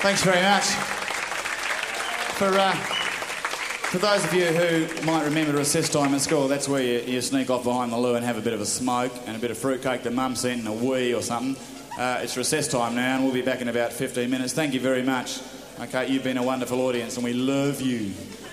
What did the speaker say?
Thanks very much. For those of you who might remember recess time in school, that's where you sneak off behind the loo and have a bit of a smoke and a bit of fruitcake that mum sent and a wee or something. It's recess time now, and we'll be back in about 15 minutes. Thank you very much. Okay, you've been a wonderful audience, and we love you.